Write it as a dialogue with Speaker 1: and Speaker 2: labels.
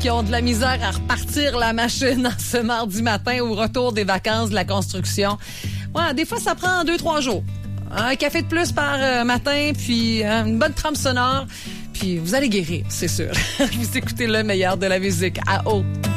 Speaker 1: qui ont de la misère à repartir la machine en ce mardi matin au retour des vacances de la construction. Ouais, des fois, ça prend 2-3 jours. Un café de plus par matin, puis une bonne trempe sonore, puis vous allez guérir, c'est sûr. Vous écoutez le meilleur de la musique à haut.